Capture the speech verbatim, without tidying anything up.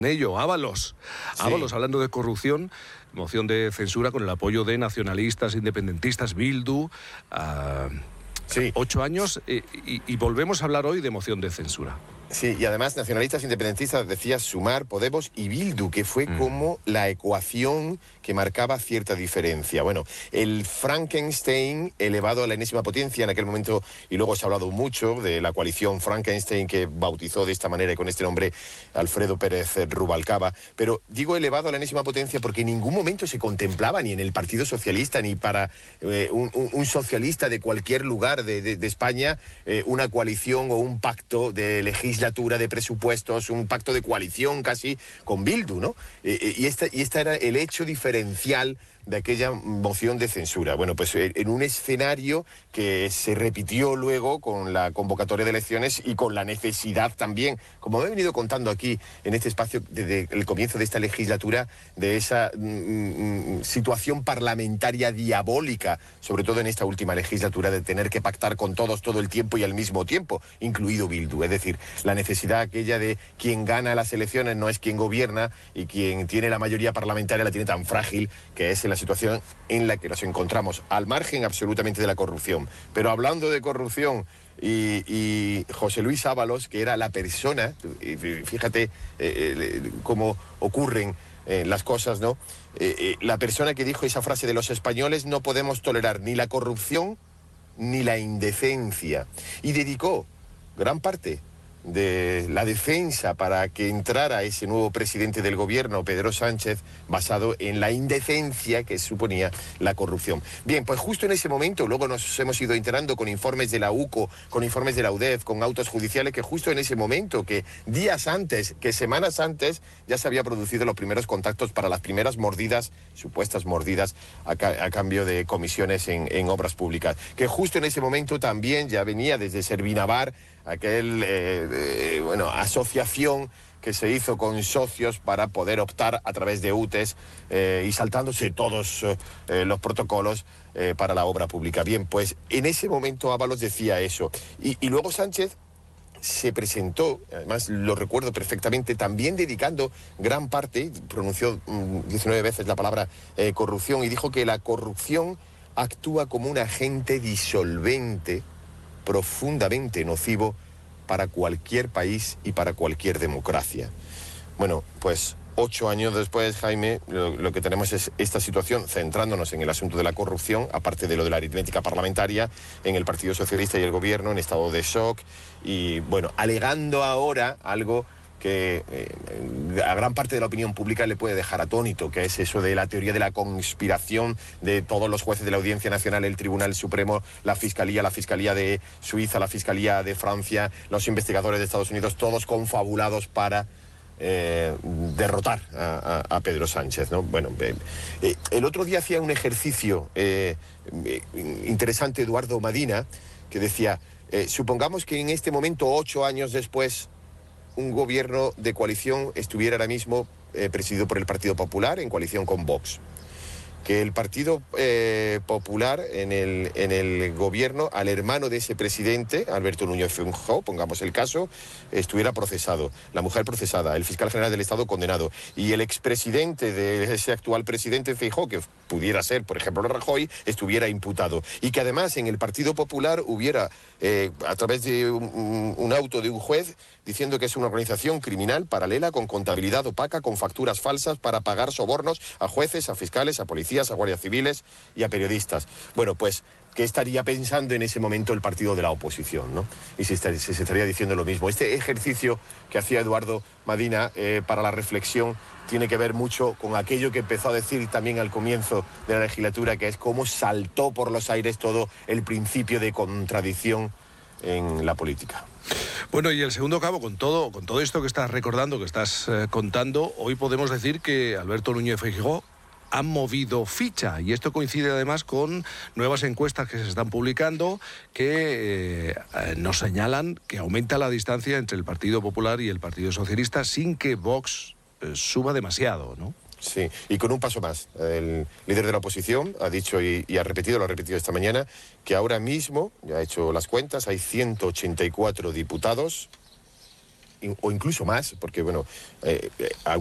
ello, Ábalos. Sí. Ábalos, hablando de corrupción, moción de censura con el apoyo de nacionalistas, independentistas, Bildu, a Sí. ocho años, y, y, y volvemos a hablar hoy de moción de censura. Sí, y además nacionalistas independentistas, decía Sumar, Podemos y Bildu, que fue mm. como la ecuación que marcaba cierta diferencia. Bueno, el Frankenstein elevado a la enésima potencia en aquel momento, y luego se ha hablado mucho de la coalición Frankenstein que bautizó de esta manera y con este nombre Alfredo Pérez Rubalcaba, pero digo elevado a la enésima potencia porque en ningún momento se contemplaba ni en el Partido Socialista ni para eh, un, un, un socialista de cualquier lugar de, de, de España eh, una coalición o un pacto de legislación, de presupuestos, un pacto de coalición casi con Bildu, ¿no? Eh, y, esta, y este era el hecho diferencial de aquella moción de censura. Bueno, pues en un escenario que se repitió luego con la convocatoria de elecciones y con la necesidad también, como he venido contando aquí en este espacio desde el comienzo de esta legislatura, de esa mm, situación parlamentaria diabólica, sobre todo en esta última legislatura, de tener que pactar con todos todo el tiempo y al mismo tiempo, incluido Bildu. Es decir, la necesidad aquella de quien gana las elecciones no es quien gobierna y quien tiene la mayoría parlamentaria la tiene tan frágil que es el la situación en la que nos encontramos, al margen absolutamente de la corrupción. Pero hablando de corrupción y, y José Luis Ábalos, que era la persona, y fíjate eh, eh, cómo ocurren eh, las cosas, ¿no? Eh, eh, la persona que dijo esa frase de los españoles no podemos tolerar ni la corrupción ni la indecencia. Y dedicó gran parte de la defensa para que entrara ese nuevo presidente del gobierno, Pedro Sánchez, basado en la indecencia que suponía la corrupción. Bien, pues justo en ese momento, luego nos hemos ido enterando con informes de la U C O, con informes de la U D E F, con autos judiciales, que justo en ese momento, que días antes, que semanas antes, ya se había producido los primeros contactos para las primeras mordidas, supuestas mordidas, a, ca a cambio de comisiones en, en obras públicas. Que justo en ese momento también ya venía desde Servinavar aquel, eh, eh, bueno, asociación que se hizo con socios para poder optar a través de U T E S eh, y saltándose todos eh, los protocolos eh, para la obra pública. Bien, pues en ese momento Ábalos decía eso. Y, y luego Sánchez se presentó, además lo recuerdo perfectamente, también dedicando gran parte, pronunció mm, diecinueve veces la palabra eh, corrupción y dijo que la corrupción actúa como un agente disolvente profundamente nocivo para cualquier país y para cualquier democracia. Bueno, pues ocho años después, Jaime, lo, lo que tenemos es esta situación, centrándonos en el asunto de la corrupción, aparte de lo de la aritmética parlamentaria, en el Partido Socialista y el Gobierno en estado de shock y, bueno, alegando ahora algo que eh, a gran parte de la opinión pública le puede dejar atónito, que es eso de la teoría de la conspiración de todos los jueces de la Audiencia Nacional, el Tribunal Supremo, la Fiscalía, la Fiscalía de Suiza, la Fiscalía de Francia, los investigadores de Estados Unidos, todos confabulados para eh, derrotar a, a, a Pedro Sánchez, ¿no? Bueno, eh, eh, el otro día hacía un ejercicio eh, eh, interesante Eduardo Madina, que decía, eh, supongamos que en este momento, ocho años después, un gobierno de coalición estuviera ahora mismo eh, presidido por el Partido Popular en coalición con Vox. Que el Partido eh, Popular en el, en el gobierno, al hermano de ese presidente, Alberto Núñez Feijóo, pongamos el caso, estuviera procesado, la mujer procesada, el fiscal general del Estado condenado, y el expresidente de ese actual presidente Feijóo, que pudiera ser, por ejemplo, Rajoy, estuviera imputado. Y que además en el Partido Popular hubiera, eh, a través de un, un auto de un juez, diciendo que es una organización criminal paralela con contabilidad opaca, con facturas falsas para pagar sobornos a jueces, a fiscales, a policías, a guardias civiles y a periodistas. Bueno, pues, ¿qué estaría pensando en ese momento el partido de la oposición, ¿no? Y se, se, se estaría diciendo lo mismo. Este ejercicio que hacía Eduardo Madina eh, para la reflexión tiene que ver mucho con aquello que empezó a decir también al comienzo de la legislatura, que es cómo saltó por los aires todo el principio de contradicción en la política. Bueno, y el segundo cabo, con todo, con todo esto que estás recordando, que estás eh, contando, hoy podemos decir que Alberto Núñez Feijóo ha movido ficha, y esto coincide además con nuevas encuestas que se están publicando que eh, nos señalan que aumenta la distancia entre el Partido Popular y el Partido Socialista sin que Vox eh, suba demasiado, ¿no? Sí, y con un paso más. El líder de la oposición ha dicho y, y ha repetido, lo ha repetido esta mañana, que ahora mismo, ya ha hecho las cuentas, hay ciento ochenta y cuatro diputados o incluso más, porque bueno, eh, eh,